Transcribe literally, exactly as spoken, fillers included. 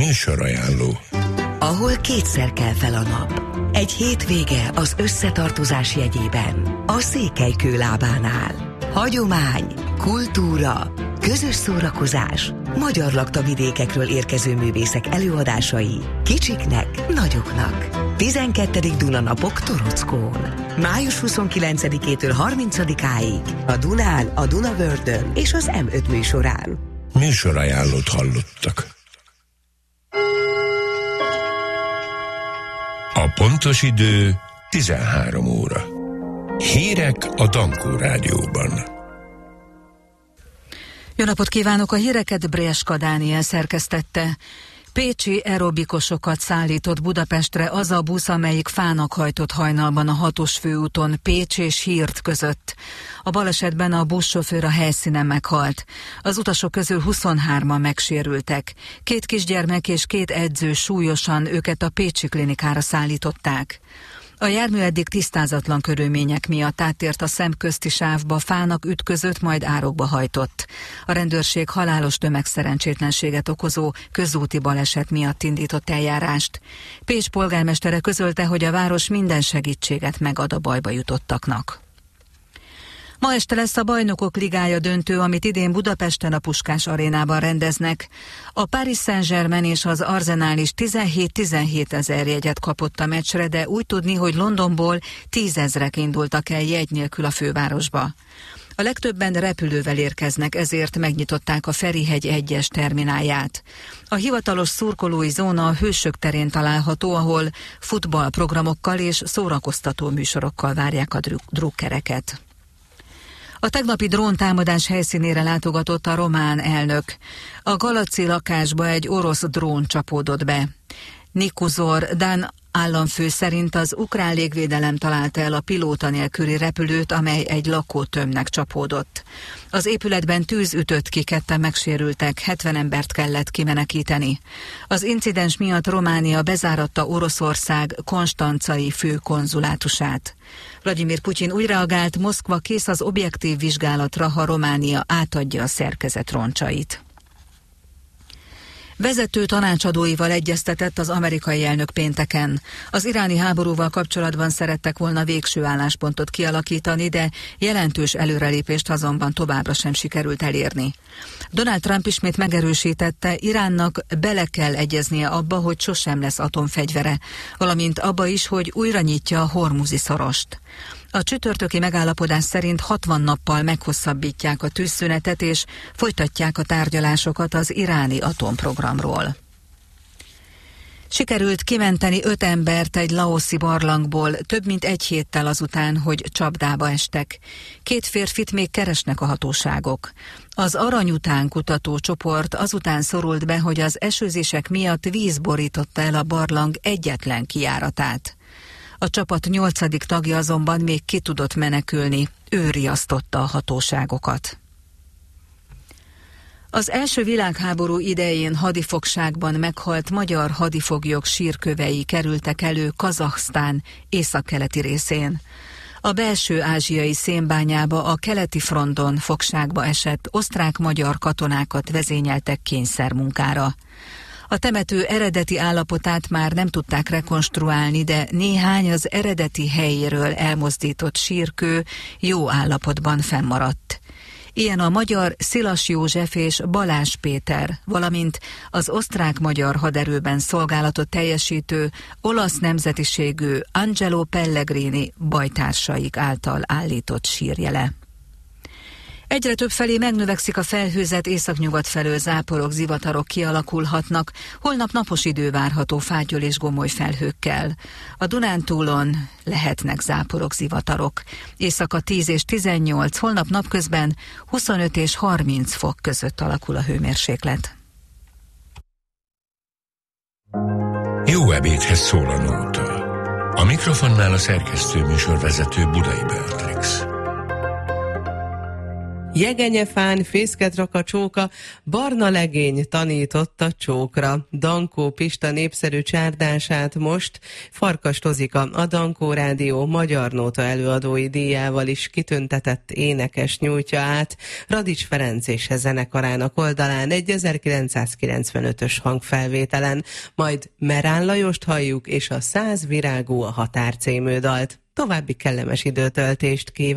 Műsorajánló. Ahol kétszer kell fel a nap. Egy hétvége az összetartozás jegyében. A Székelykő lábánál. Hagyomány, kultúra, közös szórakozás, magyar laktavidékekről érkező művészek előadásai, kicsiknek, nagyoknak. tizenkettedik Dunanapok Torockón. május huszonkilencedikétől harmincadikáig a Dunán, a Dunavördön és az em öt műsorán. Műsorajánlót hallottak. A pontos idő tizenhárom óra. Hírek a Dankó Rádióban. Jó napot kívánok! A híreket Brieska Dániel szerkesztette. Pécsi aerobikosokat szállított Budapestre az a busz, amelyik fának hajtott hajnalban a hatos főúton Pécs és Hírt között. A balesetben a buszsofőr a helyszínen meghalt. Az utasok közül huszonhárman megsérültek. Két kisgyermek és két edző súlyosan, őket a pécsi klinikára szállították. A jármű eddig tisztázatlan körülmények miatt áttért a szemközti sávba, fának ütközött, majd árokba hajtott. A rendőrség halálos tömegszerencsétlenséget okozó közúti baleset miatt indított eljárást. Pécs polgármestere közölte, hogy a város minden segítséget megad a bajba jutottaknak. Ma este lesz a Bajnokok Ligája döntő, amit idén Budapesten a Puskás Arénában rendeznek. A Paris Saint-Germain és az Arsenal is tizenhét-tizenhét ezer jegyet kapott a meccsre, de úgy tudni, hogy Londonból tízezrek indultak el jegy nélkül a fővárosba. A legtöbben repülővel érkeznek, ezért megnyitották a Ferihegy egyes terminálját. A hivatalos szurkolói zóna a Hősök terén található, ahol futballprogramokkal és szórakoztató műsorokkal várják a drukkereket. A tegnapi dróntámadás helyszínére látogatott a román elnök. A Galaci lakásba egy orosz drón csapódott be. Nikuzor Dan államfő szerint az ukrán légvédelem találta el a pilóta nélküli repülőt, amely egy lakótömbnek csapódott. Az épületben tűz ütött ki, ketten megsérültek, hetven embert kellett kimenekíteni. Az incidens miatt Románia bezáratta Oroszország konstancai főkonzulátusát. Vladimir Putyin úgy reagált, Moszkva kész az objektív vizsgálatra, ha Románia átadja a szerkezet roncsait. Vezető tanácsadóival egyeztetett az amerikai elnök pénteken. Az iráni háborúval kapcsolatban szerettek volna végső álláspontot kialakítani, de jelentős előrelépést azonban továbbra sem sikerült elérni. Donald Trump ismét megerősítette, Iránnak bele kell egyeznie abba, hogy sosem lesz atomfegyvere, valamint abba is, hogy újra nyitja a Hormuzi szorost. A csütörtöki megállapodás szerint hatvan nappal meghosszabbítják a tűzszünetet és folytatják a tárgyalásokat az iráni atomprogramról. Sikerült kimenteni öt embert egy laoszi barlangból több mint egy héttel azután, hogy csapdába estek. Két férfit még keresnek a hatóságok. Az arany után kutató csoport azután szorult be, hogy az esőzések miatt víz borította el a barlang egyetlen kijáratát. A csapat nyolcadik tagja azonban még ki tudott menekülni, ő riasztotta a hatóságokat. Az első világháború idején hadifogságban meghalt magyar hadifoglyok sírkövei kerültek elő Kazahsztán északkeleti részén. A belső ázsiai szénbányába a keleti fronton fogságba esett osztrák-magyar katonákat vezényeltek kényszermunkára. A temető eredeti állapotát már nem tudták rekonstruálni, de néhány az eredeti helyéről elmozdított sírkő jó állapotban fennmaradt. Ilyen a magyar Szilas József és Balázs Péter, valamint az osztrák-magyar haderőben szolgálatot teljesítő olasz nemzetiségű Angelo Pellegrini bajtársaik által állított sírjele. Egyre több felé megnövekszik a felhőzet, északnyugat felől záporok, zivatarok kialakulhatnak, holnap napos idő várható fátyol és gomoly felhőkkel. A Dunántúlon lehetnek záporok, zivatarok. Éjszaka tíz és tizennyolc, holnap napközben huszonöt és harminc fok között alakul a hőmérséklet. Jó ebédhez szól a nóta. A mikrofonnál a szerkesztő műsorvezető Budai Beatrix. Jegenyefán fészket rak a csóka, barna legény tanította csókra. Dankó Pista népszerű csárdását most Farkas Tozika, a Dankó Rádió magyar nóta előadói díjával is kitüntetett énekes nyújtja át Radics Ferenc és zenekarának oldalán egy ezerkilencszázkilencvenötös hangfelvételen, majd Merán Lajost halljuk és a Száz virágú a határ című dalt. További kellemes időtöltést kíván!